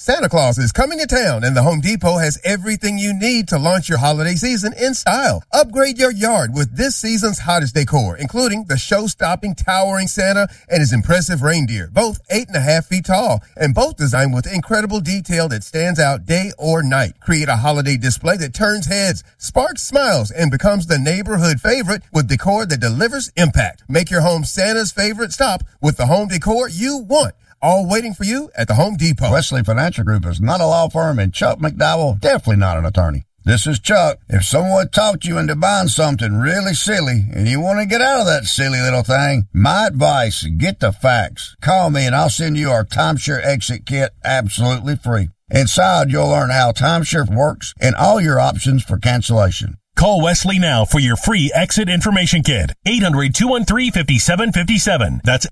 Santa Claus is coming to town, and the Home Depot has everything you need to launch your holiday season in style. Upgrade your yard with this season's hottest decor, including the show-stopping towering Santa and his impressive reindeer, both 8.5 feet tall, and both designed with incredible detail that stands out day or night. Create a holiday display that turns heads, sparks smiles, and becomes the neighborhood favorite with decor that delivers impact. Make your home Santa's favorite stop with the home decor you want. All waiting for you at the Home Depot. Wesley Financial Group is not a law firm, and Chuck McDowell definitely not an attorney. This is Chuck. If someone talked you into buying something really silly and you want to get out of that silly little thing, my advice, get the facts. Call me and I'll send you our timeshare exit kit absolutely free. Inside, you'll learn how timeshare works and all your options for cancellation. Call Wesley now for your free exit information kit. 800-213-5757. That's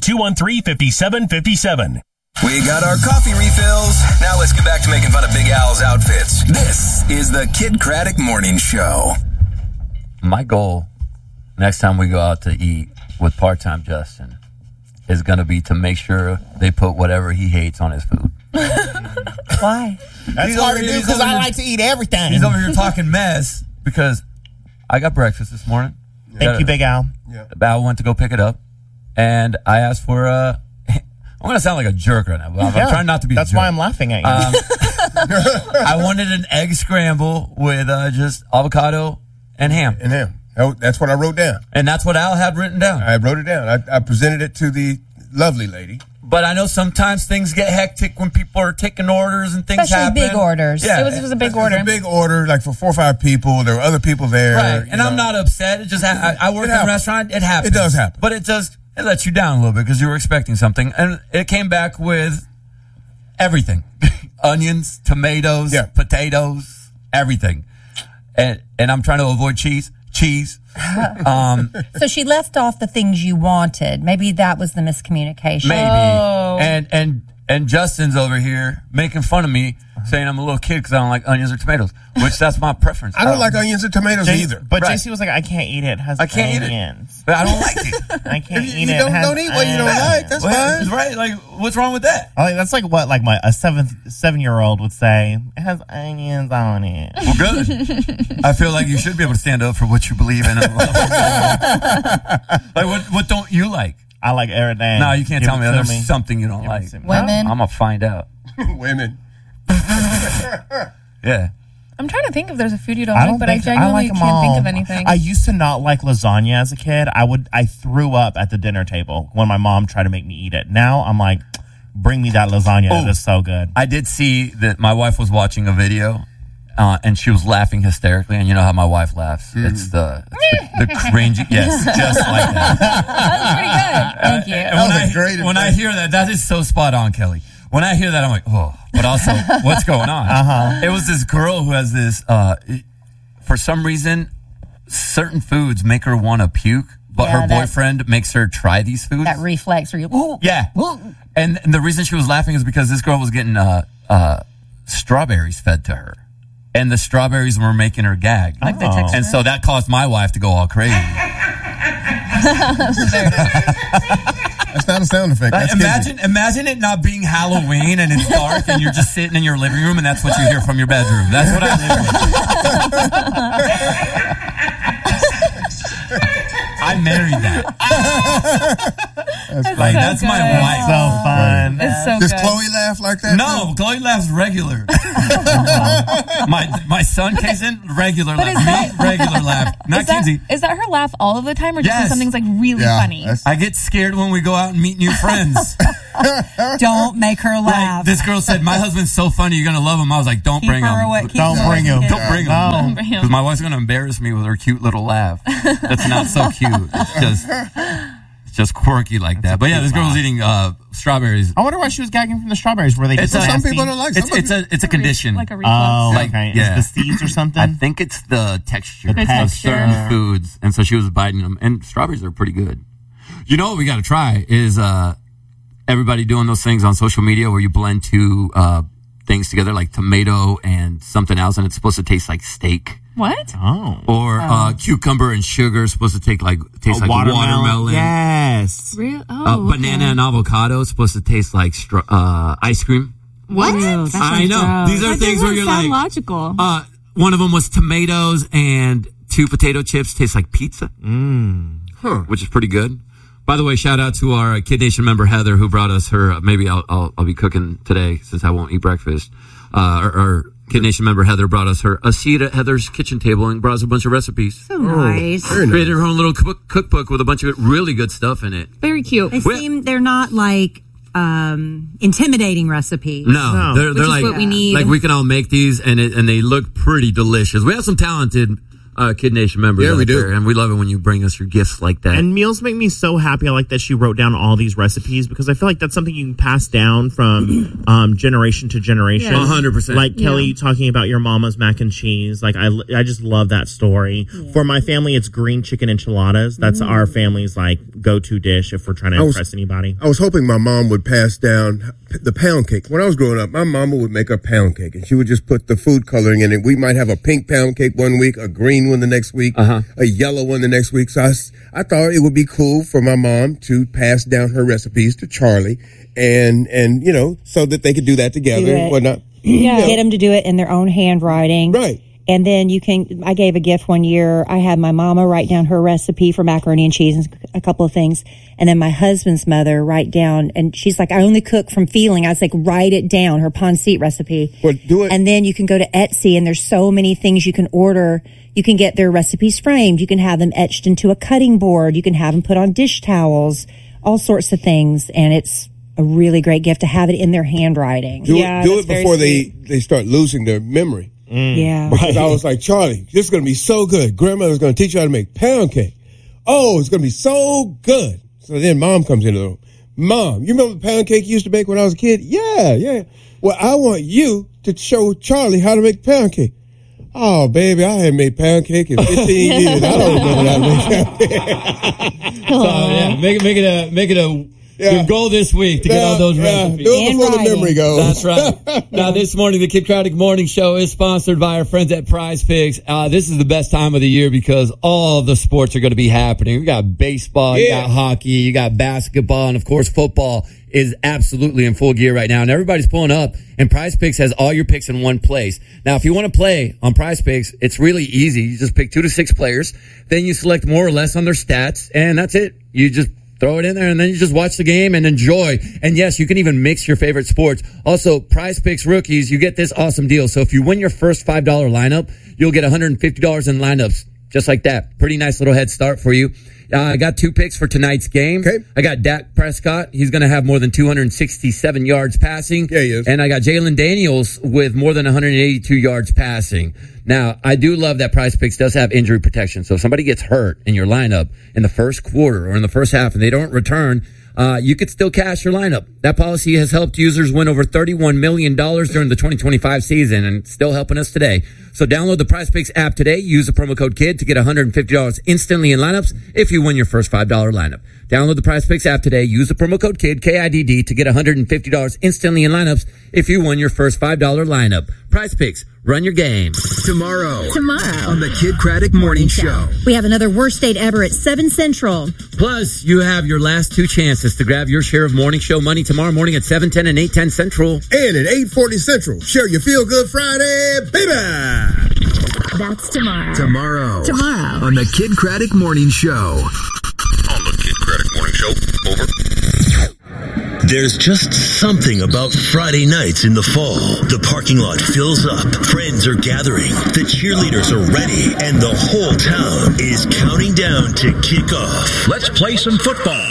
800-213-5757. We got our coffee refills. Now let's get back to making fun of Big Al's outfits. This is the Kid Craddock Morning Show. My goal next time we go out to eat with part-time Justin is going to be to make sure they put whatever he hates on his food. Why? That's hard to do because I like to eat everything. He's over here talking mess because I got breakfast this morning. Thank you, Big Al. Yeah. Al went to go pick it up, and I asked for I'm going to sound like a jerk right now, but I'm trying not to be That's a jerk. why I'm laughing at you. I wanted an egg scramble with just avocado and ham. And ham. That's what I wrote down. And that's what Al had written down. I wrote it down. I presented it to the lovely lady. But I know sometimes things get hectic when people are taking orders and things Especially happen. big orders. Yeah. It was a big order. It was a big order, like for 4 or 5 people. There were other people there. Right. And I'm not upset. It just I work in a restaurant. It happens. It does happen. But it lets you down a little bit because you were expecting something. And it came back with everything. Onions, tomatoes, potatoes, everything. And I'm trying to avoid cheese. So she left off the things you wanted. Maybe that was the miscommunication. Maybe. Oh. And Justin's over here making fun of me, saying I'm a little kid because I don't like onions or tomatoes, which that's my preference. I don't like onions or tomatoes either. But JC was like, I can't eat it. It has onions. But I don't like it. I can't eat You it. don't eat what you don't like. That's fine. Right? Like, what's wrong with that? I think that's like what a 7-year-old would say. It has onions on it. Well, good. I feel like you should be able to stand up for what you believe in. Like, what don't you like? I like everything. No, you can't tell me there's something you don't like. Women. I'm going to find out. Women. Yeah. I'm trying to think if there's a food you don't like, but I genuinely can't think of anything. I used to not like lasagna as a kid. I threw up at the dinner table when my mom tried to make me eat it. Now I'm like, bring me that lasagna. It is so good. I did see that my wife was watching a video and she was laughing hysterically, and you know how my wife laughs. It's the cringy. Yes, just like that. That was pretty good. Thank you. When I hear that is so spot on, Kelly. When I hear that, I'm like, oh, but also, what's going on? It was this girl who has this, for some reason, certain foods make her want to puke, but her boyfriend makes her try these foods. That reflex where you, yeah. And the reason she was laughing is because this girl was getting strawberries fed to her. And the strawberries were making her gag. like the texture. And so that caused my wife to go all crazy. That's not a sound effect. That's imagine it not being Halloween and it's dark and you're just sitting in your living room and that's what you hear from your bedroom. That's what I live with. I married that. That's my wife. So fun. It's so Does good. Chloe laugh like that? No, Chloe laughs regular. My son, Kason, regular laugh. Me, regular laugh. Not Kinsey. Is that her laugh all of the time, or just when Yes. something's like really funny? I get scared when we go out and meet new friends. don't make her laugh. Like, this girl said, my husband's so funny, you're going to love him. I was like, don't bring him. Don't bring him. Don't bring him. Don't bring him. Because my wife's going to embarrass me with her cute little laugh. That's not so cute. It's just quirky like that. But yeah, this girl was eating strawberries. I wonder why she was gagging from the strawberries. Were they just Some people don't like It's a condition. Like a reflex. Oh, Like, okay. yeah. Is the seeds or something? I think it's the texture The of texture. certain foods. And so she was biting them. And strawberries are pretty good. You know what we got to try is everybody doing those things on social media where you blend two things together, like tomato and something else, and it's supposed to taste like steak. What? Oh. Or cucumber and sugar is supposed to taste like watermelon. Yes. Real? Oh, Banana and avocado is supposed to taste like ice cream. What? I know. These are things where you're like, logical. One of them was tomatoes and 2 potato chips taste like pizza, which is pretty good. By the way, shout out to our Kid Nation member Heather, who brought us her. Maybe I'll be cooking today since I won't eat breakfast. Our Kid Nation member Heather brought us a seat at Heather's kitchen table and brought us a bunch of recipes. So nice. Created her own little cookbook with a bunch of really good stuff in it. Very cute. They're not like intimidating recipes. No, they're like what we need. Like we can all make these, and they look pretty delicious. We have some talented Kid Nation members. Yeah, we do. there, and we love it when you bring us your gifts like that. And meals make me so happy. I like that she wrote down all these recipes because I feel like that's something you can pass down from generation to generation. 100%. Like Kelly talking about your mama's mac and cheese. Like I just love that story. Yeah. For my family, it's green chicken enchiladas. That's our family's like go-to dish if we're trying to impress anybody. I was hoping my mom would pass down the pound cake. When I was growing up, my mama would make a pound cake, and she would just put the food coloring in it. We might have a pink pound cake one week, a green one the next week, a yellow one the next week. So I thought it would be cool for my mom to pass down her recipes to Charlie, and so that they could do that together and whatnot. Yeah, get them to do it in their own handwriting. Right. And then I gave a gift one year. I had my mama write down her recipe for macaroni and cheese and a couple of things. And then my husband's mother write down, and she's like, I only cook from feeling. I was like, write it down, her pancit recipe. Well, do it. And then you can go to Etsy, and there's so many things you can order. You can get their recipes framed. You can have them etched into a cutting board. You can have them put on dish towels, all sorts of things. And it's a really great gift to have it in their handwriting. Do it before they start losing their memory. Yeah. Because I was like, Charlie, this is going to be so good. Grandmother's going to teach you how to make pound cake. Oh, it's going to be so good. So then Mom comes in the room. Mom, you remember the pound cake you used to make when I was a kid? Yeah. Well, I want you to show Charlie how to make pound cake. Oh, baby, I haven't made pound cake in 15 years. I don't remember how to make pound cake. So, yeah, make it a your goal this week to get all those recipes. Do it before the memory goes. That's right. Now, this morning, the Kid Craddock Morning Show is sponsored by our friends at Prize Picks. This is the best time of the year because all the sports are going to be happening. We got baseball, you got hockey, you got basketball, and of course, football is absolutely in full gear right now. And everybody's pulling up, and Prize Picks has all your picks in one place. Now, if you want to play on Prize Picks, it's really easy. You just pick 2 to 6 players, then you select more or less on their stats, and that's it. You just throw it in there, and then you just watch the game and enjoy. And yes, you can even mix your favorite sports. Also, Prize Picks rookies, you get this awesome deal. So if you win your first $5 lineup, you'll get $150 in lineups. Just like that. Pretty nice little head start for you. I got 2 picks for tonight's game. Okay. I got Dak Prescott. He's going to have more than 267 yards passing. Yeah, he is. And I got Jalen Daniels with more than 182 yards passing. Now, I do love that Prize Picks does have injury protection. So if somebody gets hurt in your lineup in the first quarter or in the first half and they don't return, you could still cash your lineup. That policy has helped users win over $31 million during the 2025 season and still helping us today. So download the Prize Picks app today. Use the promo code KID to get $150 instantly in lineups if you win your first $5 lineup. Download the Prize Picks app today. Use the promo code KID, K-I-D-D, to get $150 instantly in lineups if you win your first $5 lineup. Prize Picks. Run your game. Tomorrow on the Kid Craddock Morning Show. We have another worst date ever at 7 Central. Plus, you have your last 2 chances to grab your share of morning show money tomorrow morning at 7:10 and 8:10 Central. And at 8:40 Central. Share your Feel Good Friday, baby! That's tomorrow. Tomorrow on the Kid Craddock Morning Show. On the Kid Craddock Morning Show. Over. There's just something about Friday nights in the fall. The parking lot fills up. Friends are gathering. The cheerleaders are ready. And the whole town is counting down to kick off. Let's play some football.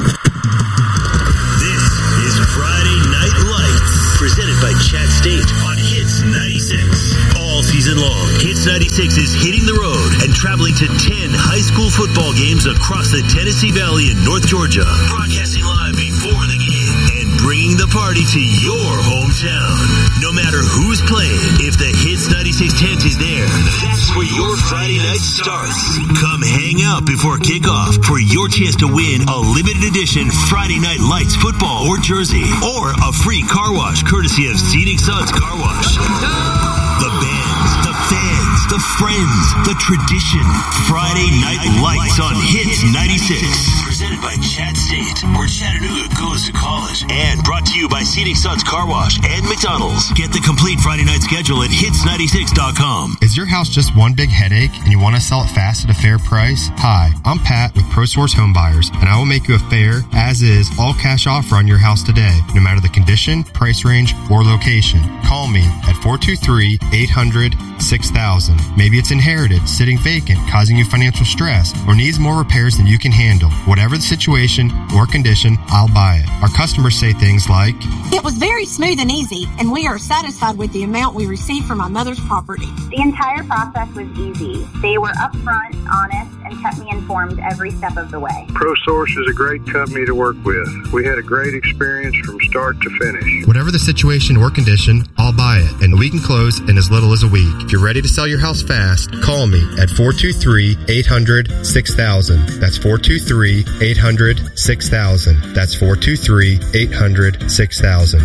This is Friday Night Lights, presented by Chat State on Hits 96. All season long, Hits 96 is hitting the road and traveling to 10 high school football games across the Tennessee Valley in North Georgia. Broadcasting live before the game and bringing the party to your hometown. No matter who's playing, if the Hits 96 tent is there, that's where your Friday night starts. Come hang out before kickoff for your chance to win a limited edition Friday Night Lights football or jersey, or a free car wash courtesy of Scenic Suns Car Wash. The bands, the fans, the friends, the tradition. Friday Night Lights on Hits 96. Presented by Chat State, where Chattanooga goes to college. And brought to you by Scenic Suns Car Wash and McDonald's. Get the complete Friday night schedule at hits96.com. Is your house just one big headache and you want to sell it fast at a fair price? Hi, I'm Pat with ProSource Home Buyers, and I will make you a fair, as-is, all-cash offer on your house today, no matter the condition, price range, or location. Call me at 423-800-6000. Maybe it's inherited, sitting vacant, causing you financial stress, or needs more repairs than you can handle. Whatever the situation or condition, I'll buy it. Our customers say things like, "It was very smooth and easy, and we are satisfied with the amount we received from my mother's property." The entire process was easy. They were upfront, honest, and kept me informed every step of the way. ProSource is a great company to work with. We had a great experience from start to finish. Whatever the situation or condition, I'll buy it, and we can close in as little as a week. If you're ready to sell your house fast, call me at 423-800-6000. That's 423-800-6000. That's 423-800-6000.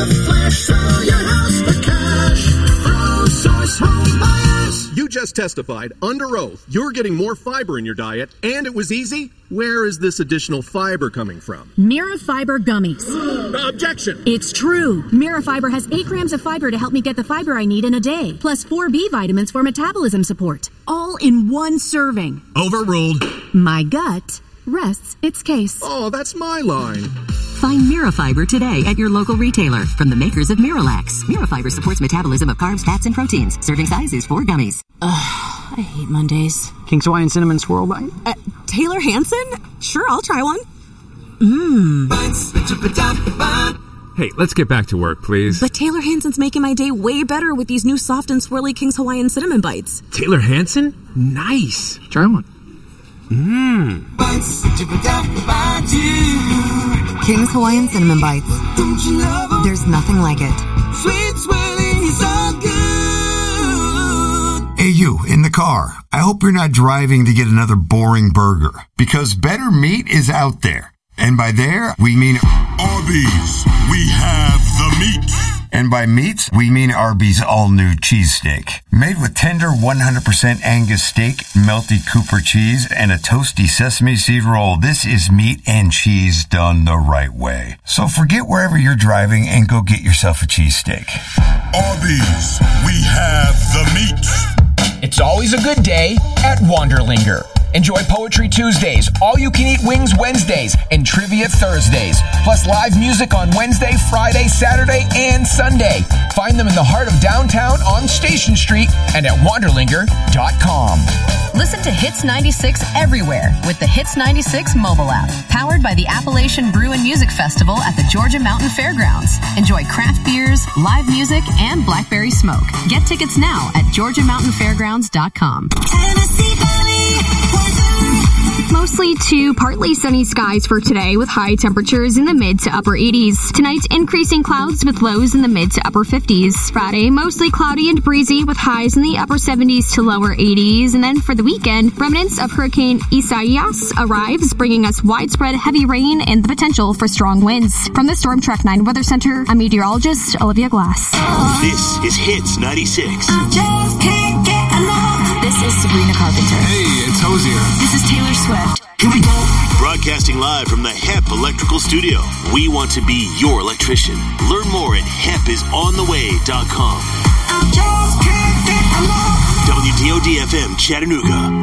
You just testified under oath you're getting more fiber in your diet, and it was easy? Where is this additional fiber coming from? Mirafiber gummies. Objection! It's true. Mirafiber has 8 grams of fiber to help me get the fiber I need in a day, plus 4 B vitamins for metabolism support. All in one serving. Overruled. My gut rests its case. Oh, that's my line. Find Mirafiber today at your local retailer from the makers of Miralax. Mirafiber supports metabolism of carbs, fats, and proteins. Serving size is 4 gummies. Ugh, I hate Mondays. King's Hawaiian Cinnamon Swirl Bite? Taylor Hanson? Sure, I'll try one. Hey, let's get back to work, please. But Taylor Hanson's making my day way better with these new soft and swirly King's Hawaiian Cinnamon Bites. Taylor Hanson? Nice. Try one. King's Hawaiian Cinnamon Bites. There's nothing like it. Sweet swirling is all good. Hey, you, in the car. I hope you're not driving to get another boring burger, because better meat is out there. And by there, we mean Arby's. We have the meat. And by meats, we mean Arby's all-new cheesesteak. Made with tender 100% Angus steak, melty Cooper cheese, and a toasty sesame seed roll, this is meat and cheese done the right way. So forget wherever you're driving and go get yourself a cheesesteak. Arby's. We have the meat. It's always a good day at Wanderlinger. Enjoy Poetry Tuesdays, all-you-can-eat wings Wednesdays, and Trivia Thursdays. Plus live music on Wednesday, Friday, Saturday, and Sunday. Find them in the heart of downtown on Station Street and at wanderlinger.com. Listen to Hits 96 everywhere with the Hits 96 mobile app. Powered by the Appalachian Brew and Music Festival at the Georgia Mountain Fairgrounds. Enjoy craft beers, live music, and blackberry smoke. Get tickets now at georgiamountainfairgrounds.com. Tennessee Valley. Mostly to partly sunny skies for today with high temperatures in the mid to upper 80s. Tonight, increasing clouds with lows in the mid to upper 50s. Friday, mostly cloudy and breezy with highs in the upper 70s to lower 80s. And then for the weekend, remnants of Hurricane Isaias arrives, bringing us widespread heavy rain and the potential for strong winds. From the Storm Track 9 Weather Center, I'm meteorologist Olivia Glass. This is Hits 96. This is Sabrina Carpenter. Hey, it's Hosier. This is Taylor Swift. Here we go. Broadcasting live from the HEP Electrical Studio. We want to be your electrician. Learn more at hepisontheway.com. WDOD FM Chattanooga.